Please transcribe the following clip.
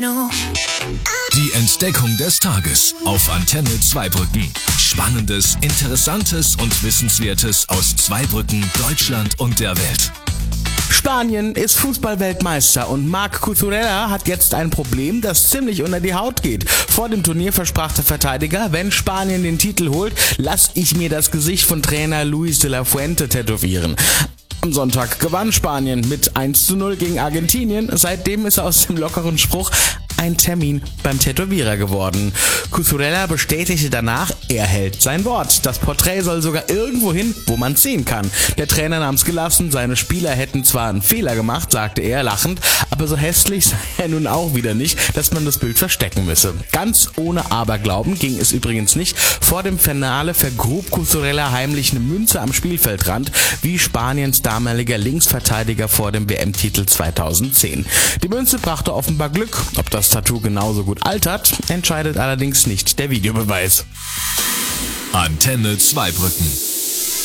Die Entdeckung des Tages auf Antenne Zweibrücken. Spannendes, Interessantes und Wissenswertes aus Zweibrücken, Deutschland und der Welt. Spanien ist Fußballweltmeister und Marc Cucurella hat jetzt ein Problem, das ziemlich unter die Haut geht. Vor dem Turnier versprach der Verteidiger, wenn Spanien den Titel holt, lass ich mir das Gesicht von Trainer Luis de la Fuente tätowieren. Am Sonntag gewann Spanien mit 1:0 gegen Argentinien. Seitdem ist aus dem lockeren Spruch ein Termin beim Tätowierer geworden. Cucurella bestätigte danach, er hält sein Wort. Das Porträt soll sogar irgendwo hin, wo man es sehen kann. Der Trainer nahm es gelassen, seine Spieler hätten zwar einen Fehler gemacht, sagte er lachend, aber so hässlich sei er nun auch wieder nicht, dass man das Bild verstecken müsse. Ganz ohne Aberglauben ging es übrigens nicht. Vor dem Finale vergrub Cucurella heimlich eine Münze am Spielfeldrand, wie Spaniens damaliger Linksverteidiger vor dem WM-Titel 2010. Die Münze brachte offenbar Glück. Ob das Tattoo genauso gut altert, entscheidet allerdings nicht der Videobeweis. Antenne Zweibrücken.